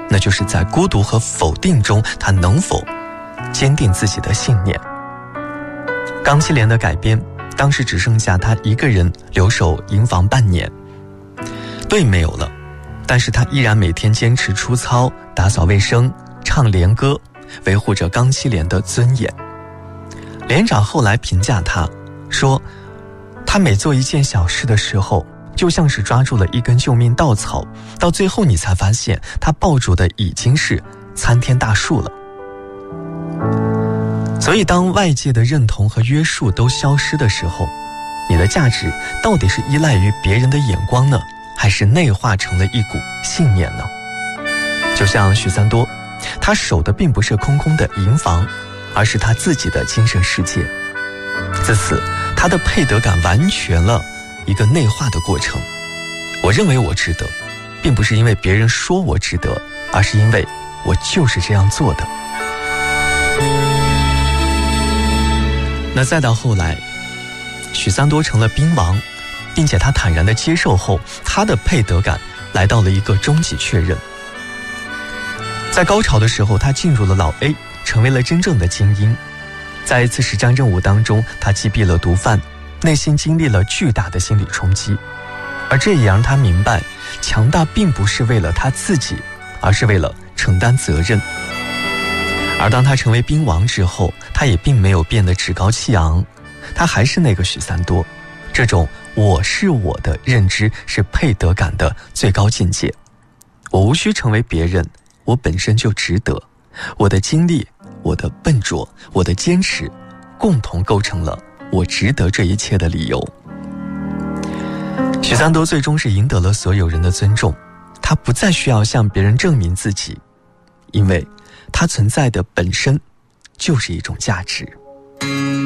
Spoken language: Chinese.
那就是在孤独和否定中，他能否坚定自己的信念。钢七连的改编，当时只剩下他一个人留守营房半年，队没有了，但是他依然每天坚持出操、打扫卫生、唱连歌，维护着钢七连的尊严。连长后来评价他说，他每做一件小事的时候，就像是抓住了一根救命稻草，到最后你才发现他抱住的已经是参天大树了。所以当外界的认同和约束都消失的时候，你的价值到底是依赖于别人的眼光呢，还是内化成了一股信念呢？就像许三多，他守的并不是空空的营房，而是他自己的精神世界。自此他的配得感完全了一个内化的过程。我认为我值得，并不是因为别人说我值得，而是因为我就是这样做的。那再到后来，许三多成了兵王，并且他坦然地接受后，他的配得感来到了一个终极确认。在高潮的时候，他进入了老 A， 成为了真正的精英。在一次实战任务当中，他击毙了毒贩，内心经历了巨大的心理冲击，而这也让他明白，强大并不是为了他自己，而是为了承担责任。而当他成为兵王之后，他也并没有变得趾高气昂，他还是那个许三多。这种我是我的认知是配得感的最高境界。我无需成为别人，我本身就值得。我的经历，我的笨拙，我的坚持，共同构成了我值得这一切的理由。许三多最终是赢得了所有人的尊重，他不再需要向别人证明自己，因为他存在的本身就是一种价值。